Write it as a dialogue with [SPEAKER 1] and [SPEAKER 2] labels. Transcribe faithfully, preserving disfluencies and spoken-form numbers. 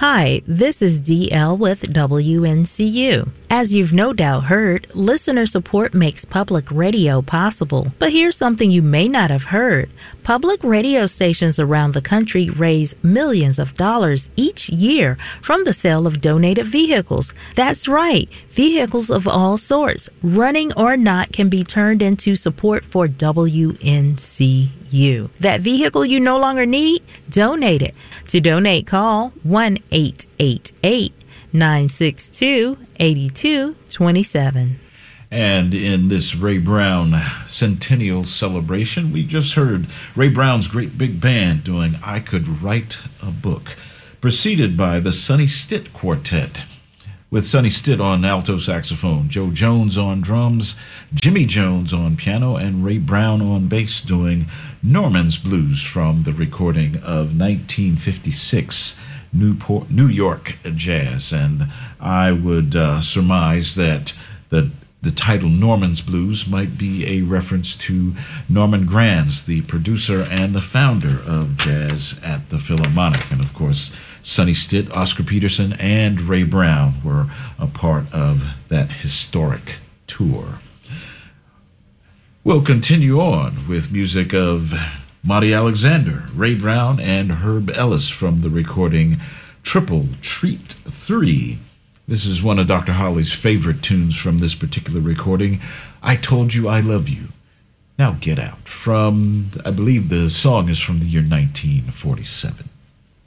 [SPEAKER 1] Hi, this is D L with W N C U. As you've no doubt heard, listener support makes public radio possible. But here's something you may not have heard. Public radio stations around the country raise millions of dollars each year from the sale of donated vehicles. That's right, vehicles of all sorts, running or not, can be turned into support for W N C U. That vehicle you no longer need? Donate it. To donate, call one eight eight eight, nine six two, eight two two seven.
[SPEAKER 2] And in this Ray Brown centennial celebration, we just heard Ray Brown's great big band doing I Could Write a Book, preceded by the Sonny Stitt Quartet, with Sonny Stitt on alto saxophone, Joe Jones on drums, Jimmy Jones on piano, and Ray Brown on bass doing Norman's Blues from the recording of nineteen fifty-six Newport, New York Jazz. And I would uh, surmise that the The title Norman's Blues might be a reference to Norman Granz, the producer and the founder of jazz at the Philharmonic. And of course, Sonny Stitt, Oscar Peterson, and Ray Brown were a part of that historic tour. We'll continue on with music of Monty Alexander, Ray Brown, and Herb Ellis from the recording Triple Treat three. This is one of Doctor Holly's favorite tunes from this particular recording, I Told You I Love You. Now Get Out, from, I believe the song is from the year nineteen forty-seven.